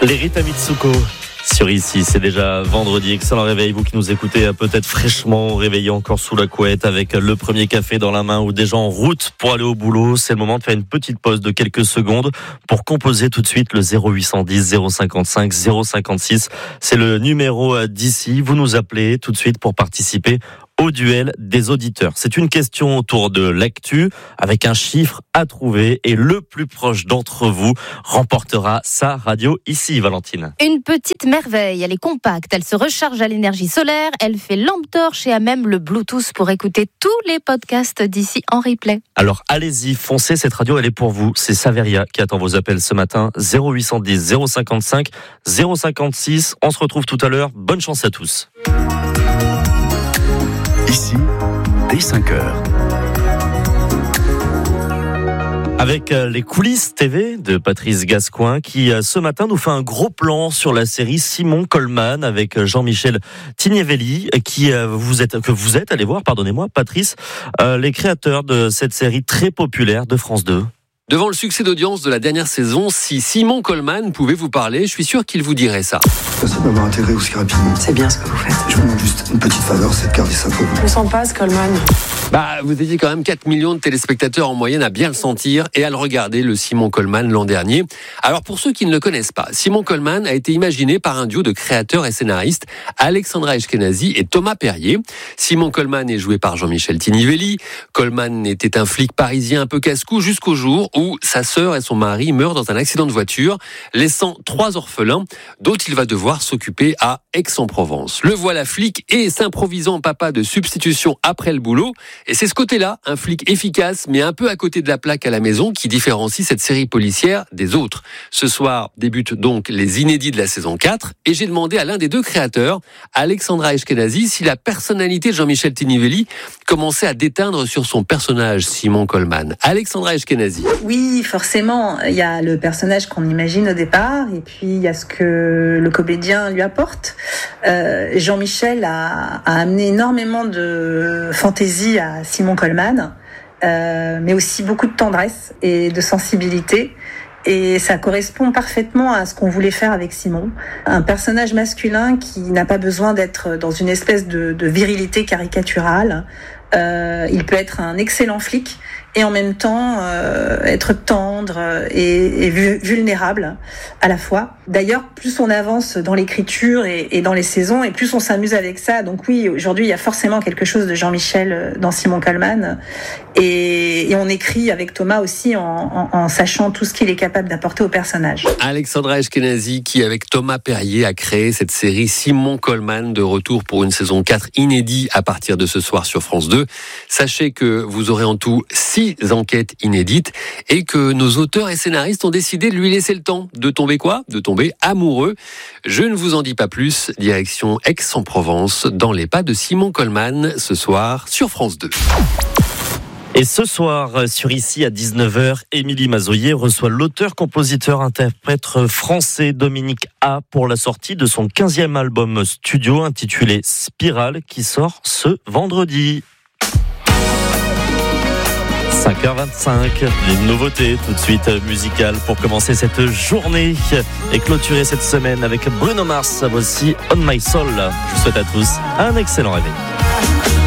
Les Rita Mitsuko sur Ici, c'est déjà vendredi. Excellent réveil, vous qui nous écoutez peut-être fraîchement réveillés encore sous la couette avec le premier café dans la main ou déjà en route pour aller au boulot. C'est le moment de faire une petite pause de quelques secondes pour composer tout de suite le 0810 055 056. C'est le numéro d'Ici. Vous nous appelez tout de suite pour participer au duel des auditeurs. C'est une question autour de l'actu avec un chiffre à trouver et le plus proche d'entre vous remportera sa radio Ici, Valentine. Une petite merveille, elle est compacte, elle se recharge à l'énergie solaire, elle fait lampe torche et a même le Bluetooth pour écouter tous les podcasts d'Ici en replay. Alors allez-y, foncez, cette radio elle est pour vous. C'est Saveria qui attend vos appels ce matin. 0810 055 056. On se retrouve tout à l'heure. Bonne chance à tous. Ici, dès 5h. Avec les coulisses TV de Patrice Gascoin qui ce matin nous fait un gros plan sur la série Simon Coleman avec Jean-Michel Tignevelli que vous êtes allé voir, pardonnez-moi Patrice, les créateurs de cette série très populaire de France 2. Devant le succès d'audience de la dernière saison, si Simon Coleman pouvait vous parler, je suis sûr qu'il vous dirait ça. Merci de m'avoir intégré aussi rapidement. C'est bien ce que vous faites. Je vous demande juste une petite faveur, c'est de garder ça pour vous. Je me sens pas, Coleman. Vous étiez quand même 4 millions de téléspectateurs en moyenne à bien le sentir et à le regarder, le Simon Coleman, l'an dernier. Alors pour ceux qui ne le connaissent pas, Simon Coleman a été imaginé par un duo de créateurs et scénaristes, Alexandra Eshkenazi et Thomas Perrier. Simon Coleman est joué par Jean-Michel Tignevelli. Coleman était un flic parisien un peu casse-cou jusqu'au jour où sa sœur et son mari meurent dans un accident de voiture, laissant 3 orphelins dont il va devoir s'occuper à Aix-en-Provence. Le voilà flic et s'improvisant papa de substitution après le boulot. Et c'est ce côté-là, un flic efficace mais un peu à côté de la plaque à la maison, qui différencie cette série policière des autres. Ce soir débutent donc les inédits de la saison 4 et j'ai demandé à l'un des deux créateurs, Alexandra Eshkenazi, si la personnalité de Jean-Michel Tignevelli commençait à déteindre sur son personnage Simon Coleman. Alexandra Eshkenazi. Oui, forcément, il y a le personnage qu'on imagine au départ et puis il y a ce que le comédien lui apporte. Jean-Michel a amené énormément de fantaisie à Simon Coleman, mais aussi beaucoup de tendresse et de sensibilité. Et ça correspond parfaitement à ce qu'on voulait faire avec Simon. Un personnage masculin qui n'a pas besoin d'être dans une espèce de virilité caricaturale. Il peut être un excellent flic et en même temps être tendre et vulnérable à la fois. D'ailleurs, plus on avance dans l'écriture et dans les saisons, et plus on s'amuse avec ça. Donc oui, aujourd'hui, il y a forcément quelque chose de Jean-Michel dans Simon Coleman. Et on écrit avec Thomas aussi en sachant tout ce qu'il est capable d'apporter au personnage. Alexandra Eshkenazi qui, avec Thomas Perrier, a créé cette série Simon Coleman, de retour pour une saison 4 inédite à partir de ce soir sur France 2. Sachez que vous aurez en tout 6 enquêtes inédites et que nos auteurs et scénaristes ont décidé de lui laisser le temps de tomber quoi ? De tomber amoureux. Je ne vous en dis pas plus. Direction Aix-en-Provence, dans les pas de Simon Coleman, ce soir sur France 2. Et ce soir, sur Ici, à 19h, Émilie Mazoyer reçoit l'auteur-compositeur-interprète français Dominique A pour la sortie de son 15e album studio intitulé Spirale, qui sort ce vendredi. 5h25, les nouveautés tout de suite musicales pour commencer cette journée et clôturer cette semaine avec Bruno Mars, voici On My Soul. Je vous souhaite à tous un excellent réveil.